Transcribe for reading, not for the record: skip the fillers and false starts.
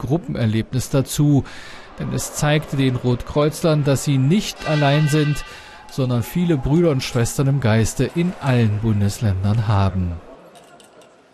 Gruppenerlebnis dazu, denn es zeigte den Rotkreuzlern, dass sie nicht allein sind, sondern viele Brüder und Schwestern im Geiste in allen Bundesländern haben.